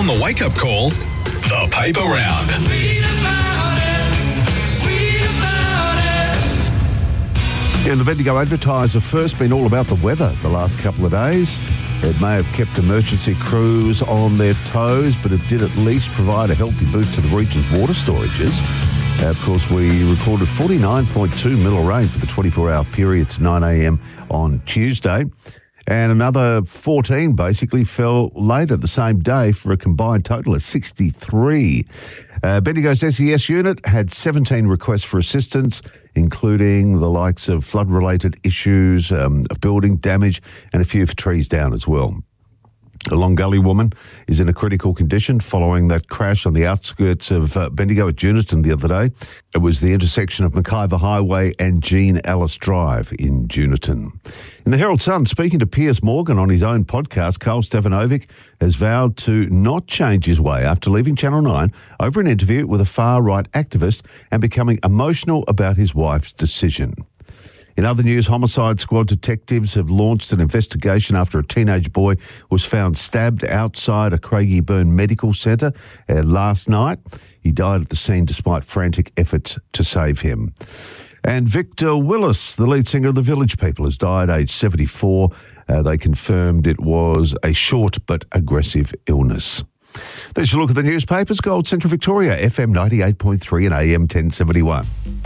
On the wake-up call, the paper round. Yeah, the Bendigo Advertiser first been all about the weather the last couple of days. It may have kept emergency crews on their toes, but it did at least provide a healthy boost to the region's water storages. Of course, we recorded 49.2 mil of rain for the 24-hour period to 9 a.m. on Tuesday. And another 14 basically fell later the same day for a combined total of 63. Bendigo's SES unit had 17 requests for assistance, including the likes of flood-related issues, of building damage, and a few for trees down as well. A Long Gully woman is in a critical condition following that crash on the outskirts of Bendigo at Juniton the other day. It was the intersection of McIver Highway and Jean Ellis Drive in Juniton. In the Herald Sun, speaking to Piers Morgan on his own podcast, Karl Stefanovic has vowed to not change his way after leaving Channel 9 over an interview with a far-right activist and becoming emotional about his wife's decision. In other news, Homicide Squad detectives have launched an investigation after a teenage boy was found stabbed outside a Craigieburn Medical Centre last night. He died at the scene despite frantic efforts to save him. And Victor Willis, the lead singer of the Village People, has died aged 74. They confirmed it was a short but aggressive illness. There's a look at the newspapers. Gold Central Victoria, FM 98.3 and AM 1071.